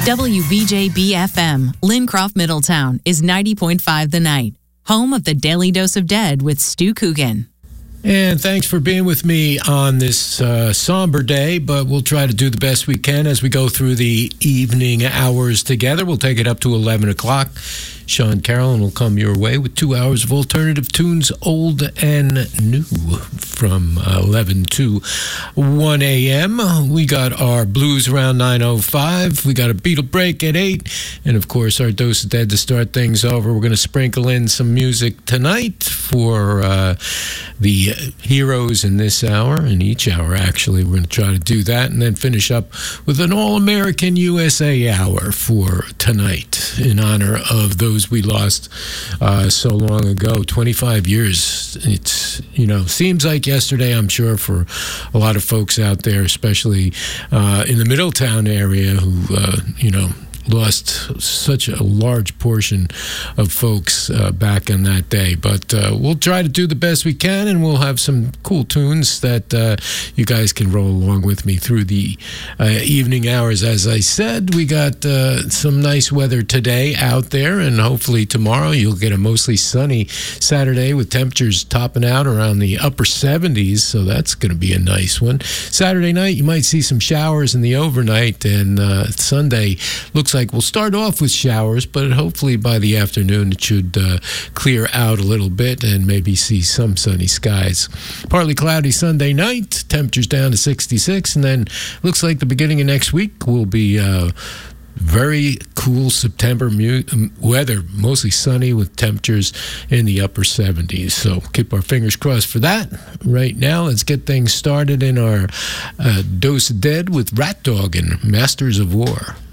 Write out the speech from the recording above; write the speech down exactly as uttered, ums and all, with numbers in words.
W B J B F M, Lincroft, Middletown, is ninety point five The Night, home of the Daily Dose of Dead with Stu Coogan. And thanks for being with me on this uh, somber day, but we'll try to do the best we can as we go through the evening hours together. We'll take it up to eleven o'clock. Sean Carrollin will come your way with two hours of alternative tunes, old and new, from eleven to one a.m. We got our blues around nine oh five. We got a Beatle break at eight. And, of course, our Dose of Dead to start things over. We're going to sprinkle in some music tonight for uh, the heroes in this hour, in each hour, actually. We're going to try to do that and then finish up with an All-American U S A hour for tonight in honor of those we lost uh, so long ago, twenty-five years. It's, you know, seems like yesterday, I'm sure, for a lot of folks out there, especially uh, in the Middletown area who, uh, you know, lost such a large portion of folks uh, back on that day. But uh, we'll try to do the best we can, and we'll have some cool tunes that uh, you guys can roll along with me through the uh, evening hours. As I said, we got uh, some nice weather today out there, and hopefully tomorrow you'll get a mostly sunny Saturday with temperatures topping out around the upper seventies, so that's going to be a nice one. Saturday night, you might see some showers in the overnight, and uh, Sunday looks like Like we'll start off with showers, but hopefully by the afternoon it should uh, clear out a little bit and maybe see some sunny skies. Partly cloudy Sunday night, temperatures down to sixty-six, and then looks like the beginning of next week will be uh, very cool September mu- weather, mostly sunny with temperatures in the upper seventies. So keep our fingers crossed for that. Right now, let's get things started in our uh, Dose of Dead with Rat Dog and Masters of War.